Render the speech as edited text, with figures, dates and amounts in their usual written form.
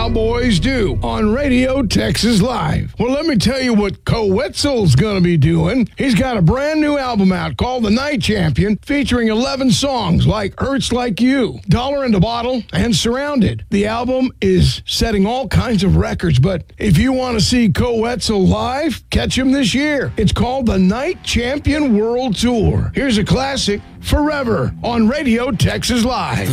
Cowboys do on Radio Texas Live. Well, let me tell you what Coetzel's going to be doing. He's got a brand new album out called The Night Champion, featuring 11 songs like Hurts Like You, Dollar in the Bottle, and Surrounded. The album is setting all kinds of records, but if you want to see Coetzel live, catch him this year. It's called The Night Champion World Tour. Here's a classic, Forever, on Radio Texas Live.